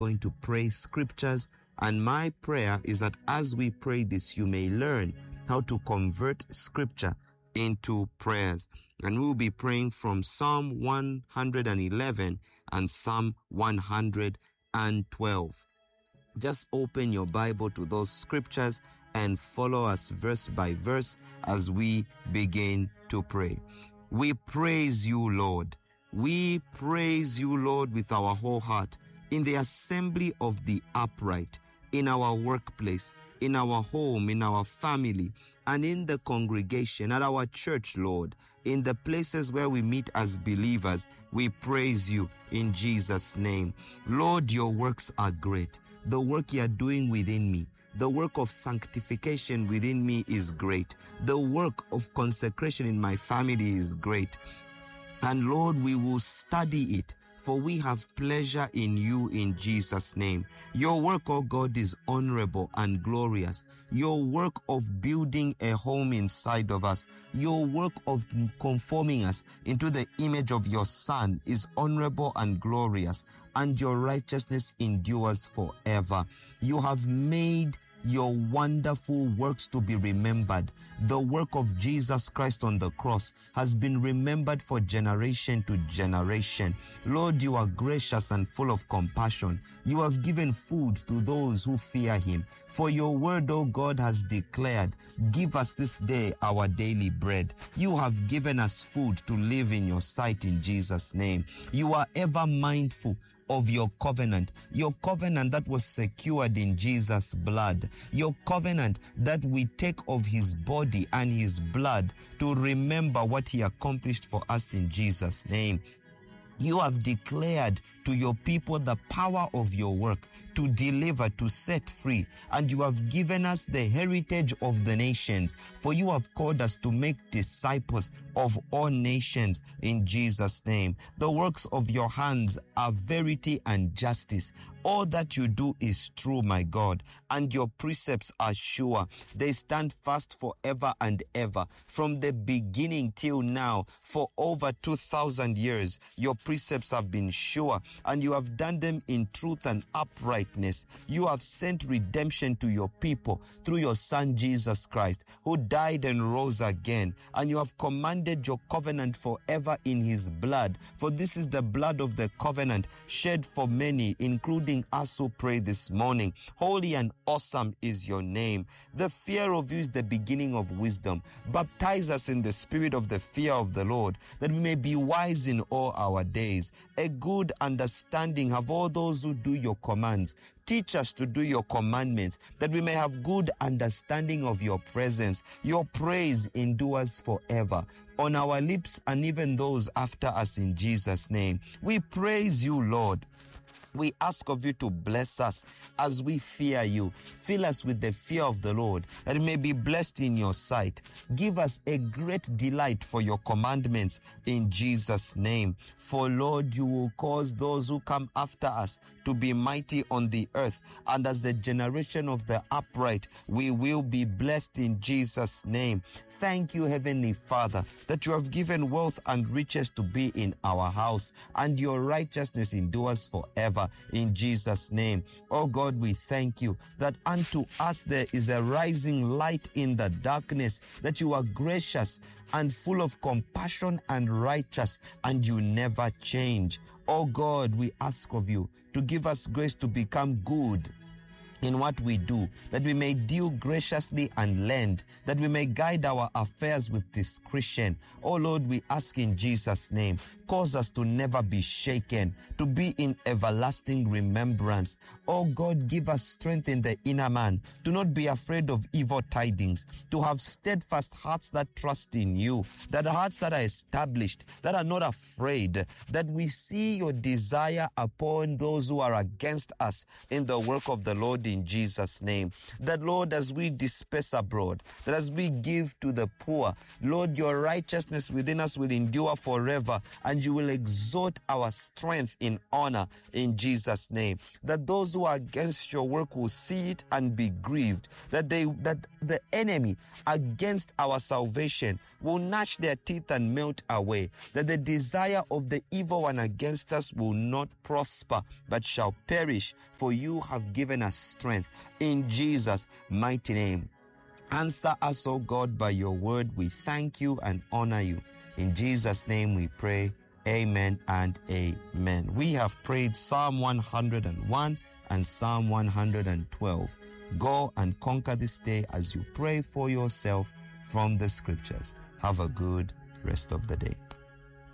going to pray scriptures, and my prayer is that as we pray this, you may learn how to convert scripture into prayers. And we will be praying from Psalm 111 and Psalm 112. Just open your Bible to those scriptures and follow us verse by verse as we begin to pray. We praise you, Lord. We praise you, Lord, with our whole heart, in the assembly of the upright, in our workplace, in our home, in our family, and in the congregation, at our church, Lord, in the places where we meet as believers. We praise you in Jesus' name. Lord, your works are great. The work you are doing within me, the work of sanctification within me is great. The work of consecration in my family is great. And Lord, we will study it, for we have pleasure in you in Jesus' name. Your work, oh God, is honorable and glorious. Your work of building a home inside of us, your work of conforming us into the image of your Son is honorable and glorious, and your righteousness endures forever. You have made your wonderful works to be remembered. The work of Jesus Christ on the cross has been remembered for generation to generation. Lord, you are gracious and full of compassion. You have given food to those who fear him. For your word, O God, has declared, give us this day our daily bread. You have given us food to live in your sight in Jesus' name. You are ever mindful of your covenant that was secured in Jesus' blood, your covenant that we take of his body and his blood to remember what he accomplished for us in Jesus' name. You have declared to your people the power of your work to deliver, to set free, and you have given us the heritage of the nations, for you have called us to make disciples of all nations in Jesus' name. The works of your hands are verity and justice. All that you do is true, my God, and your precepts are sure. They stand fast forever and ever, from the beginning till now. For over 2,000 years, your precepts have been sure, and you have done them in truth and uprightness. You have sent redemption to your people through your Son Jesus Christ, who died and rose again, and you have commanded your covenant forever in his blood. For this is the blood of the covenant shed for many, including us who pray this morning. Holy and awesome is your name. The fear of you is the beginning of wisdom. Baptize us in the spirit of the fear of the Lord, that we may be wise in all our days. A good understanding have all those who do your commands. Teach us to do your commandments, that we may have good understanding of your presence. Your praise endures forever, on our lips and even those after us in Jesus' name. We praise you, Lord. We ask of you to bless us as we fear you. Fill us with the fear of the Lord, that we may be blessed in your sight. Give us a great delight for your commandments in Jesus' name. For Lord, you will cause those who come after us to be mighty on the earth, and as the generation of the upright, we will be blessed in Jesus' name. Thank you, Heavenly Father, that you have given wealth and riches to be in our house, and your righteousness endures forever in Jesus' name. Oh God, we thank you that unto us there is a rising light in the darkness, that you are gracious and full of compassion and righteous, and you never change. Oh God, we ask of you to give us grace to become good in what we do, that we may deal graciously and lend, that we may guide our affairs with discretion. Oh Lord, we ask in Jesus' name, cause us to never be shaken, to be in everlasting remembrance. Oh God, give us strength in the inner man, to not be afraid of evil tidings, to have steadfast hearts that trust in you, that hearts that are established, that are not afraid, that we see your desire upon those who are against us in the work of the Lord in Jesus' name. That, Lord, as we disperse abroad, that as we give to the poor, Lord, your righteousness within us will endure forever, and you will exalt our strength in honor in Jesus' name. That those who are against your work will see it and be grieved. That the enemy against our salvation will gnash their teeth and melt away. That the desire of the evil one against us will not prosper, but shall perish, for you have given us strength. In Jesus' mighty name. Answer us, O God, by your word. We thank you and honor you. In Jesus' name we pray. Amen and amen. We have prayed Psalm 101 and Psalm 112. Go and conquer this day as you pray for yourself from the scriptures. Have a good rest of the day.